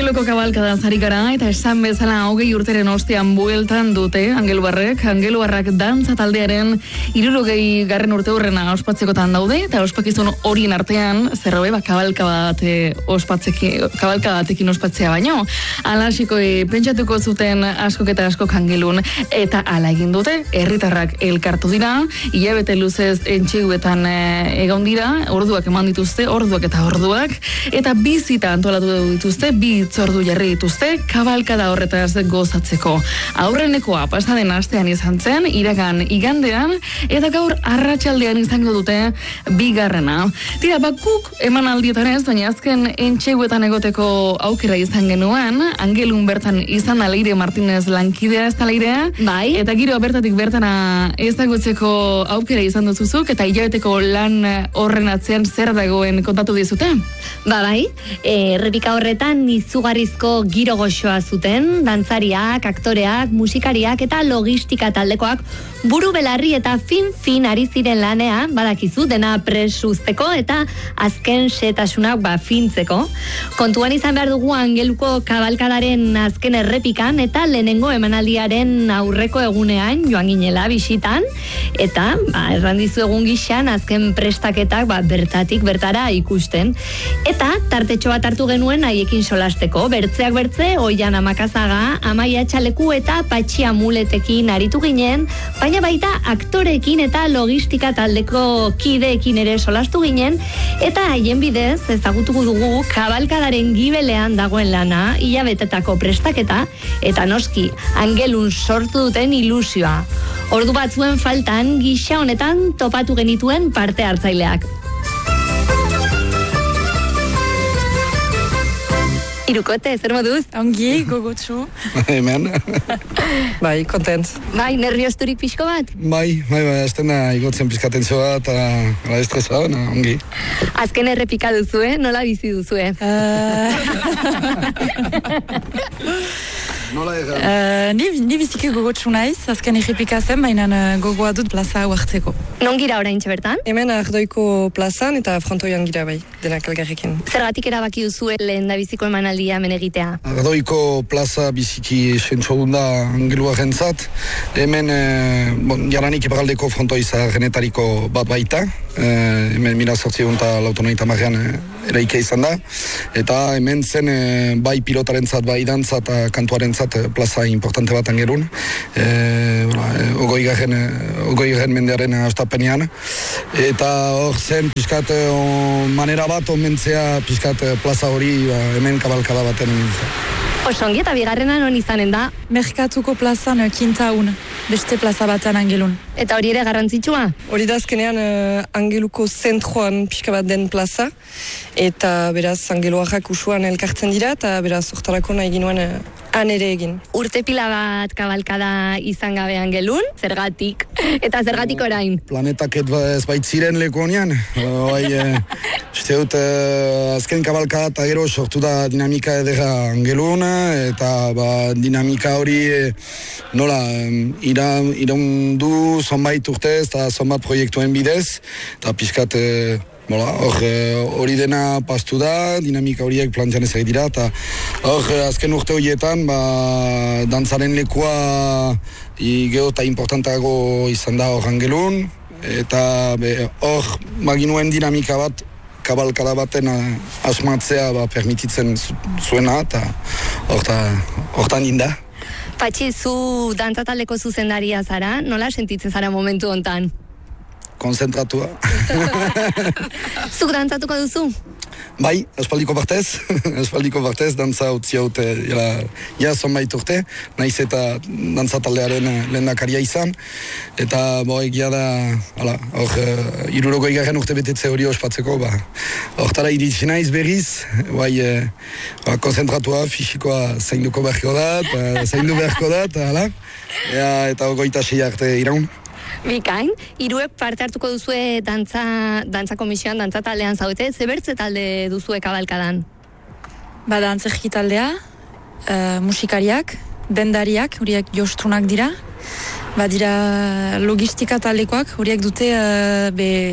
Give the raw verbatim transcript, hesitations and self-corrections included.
Angeloko kabalkadan zari gara, eta esan bezala hogei urteren ostean bueltan dute Angeluarrek. Angeluarrak dantza taldearen hirurogei garren urte hurrena ospatzekotan daude, eta ospakizun horien artean zerrobe ba, kabalka bat kabalka batekin ospatzea baino. Alasiko e, pentsatuko zuten askok eta askok Angelun, eta ala egin dute, herritarrak elkartu dira, hilabete luzez entxeguetan e, egon dira, orduak eman dituzte, orduak eta orduak, eta bizita antolatu dituzte, bi itzordu jarri dituzte, kabalkada horretaz gozatzeko. Aurrenekoa pasaden astean izan zen, iragan igandean, eta gaur arratsaldean izango dute bigarrena. Tira, bakuk eman aldietan ez, baina azken entxeguetan egoteko aukera izan genuen, Angelun bertan izan Leire Martinez lankidea ez da Leirea, bai. Eta giro bertatik bertana ezagutzeko aukera izan duzuzuk, eta hilabeteko lan horren atzean zer dagoen kontatu dizute? Ba bai, e, errepika horretan izugarrizko giro goxoa zuten, dantzariak, aktoreak, musikariak eta logistika taldekoak buru belarri eta fin-fin ari ziren lanean, badakizu dena presuzteko eta azken setasunak ba fintzeko. Kontuan izan behar dugu Angeluko kabalkadaren azken errepikan eta lehenengo emanaldiaren aurreko egunean joan ginela bisitan, eta ba, errandizu egun gixan azken prestaketak ba, bertatik bertara ikusten. Eta tartetxo bat hartu genuen haiekin solasteko, bertzeak bertze, Oian Amakazaga, Amaia Txaleku eta Patxia Muletekin aritu ginen, baina baita aktoreekin eta logistika taldeko kideekin ere solastu ginen, eta haien bidez ezagutuko dugu kabalkadaren gibelean dagoen lana, hilabetetako prestaketa, eta noski, Angelun sortu duten ilusioa. Ordu batzuen faltan, gisa honetan topatu genituen parte hartzaileak. Irukote, zer moduz? Ongi, gogotsu. Hemen. Bai, kontent. Bai, nerviosturik pixko bat? Bai, bai, bai, azten da igotzen pizkatentzua eta ala estresa, na, ongi. Azken errepika duzue, nola bizi duzue? Nola egan? Uh, ni, ni biziki gogotsu naiz, azken errepika zen, baina uh, gogoa dut plaza hau hartzeko. Non gira orain bertan? Hemen Ardoiko plazan eta frontoian gira bai, denak elgarrekin. Zergatik erabaki duzue lehen da biziko emanaldia hemen egitea? Ardoiko plaza biziki sentsodunda Angeluaren zat. Hemen, eh, bon, jaranik iparaldeko frontoi zaharrenetariko bat baita. Eh, hemen mila sortzi eta lautonoita marrean eh, eraike izan da. Eta hemen zen eh, bai pilotaren zat, bai dantza eta kantuaren zat plaza importante bat Angelun. Eh, eh, ogoi garen, ogoi garen mendearen astapenean. Eta hor zen pixkat eh, manera bat omentzea pixkat eh, plaza hori ba, hemen kabalkada baten. Osongi eta bigarrena non izanen da? Merkatuko plazan kintaun, beste plaza batan Angelun. Eta hori ere garrantzitsua? Hori da azkenean uh, Angeluko zentroan pixka bat den plaza, eta beraz Angeluarrak usuan elkartzen dira, eta beraz hortarako nahi ginuen uh, han ere egin. Urte pila bat kabalkada izan gabe Angelun, zergatik? Eta zergatik orain? Planetak ez baitziren leku honean. Bai, uste dut, eh, azken kabalkada eta gero sortu da dinamika edera Angelun, eta ba, dinamika hori eh, nola, ira, iraundu zonbait urtez eta zonbat proiektuen bidez, eta pixkat eh, hori dena pastu da, dinamika horiek plantxan ezak dira, eta hor, azken urte horietan, ba, dantzaren lekua gero eta importantago izan da hor Angelun, eta hor, maginuen dinamika bat, kabalkada baten asmatzea ba, permititzen zuena, eta hortan inda. Patxi, zu dantzataldeko zuzendaria zara, nola sentitzen zara momentu hontan? Konzentratua. Zuk dantzatuko duzu? Bai, espaldiko partez, espaldiko partez, dantza utzi haute, ja, ja zonbait urte, naiz eta dantza taldearen lehendakaria izan, eta bo, egia da, hala, hor, hirurogei garren urte betetze hori ospatzeko, ba, hortara iritsi naiz berriz, bai, ba, konzentratua, fisikoa zainduko beharko da, eta zaindu beharko da, eta hala, ja, eta goita sei arte iraun. Bikain, hiruek parte hartuko duzue dantza, dantza komisioan, dantza taldean zaudete, zebertze talde duzue kabalkadan? Ba, dantzerki taldea, uh, musikariak, dendariak, horiek jostrunak dira, ba, dira logistika taldekoak, horiek dute uh, be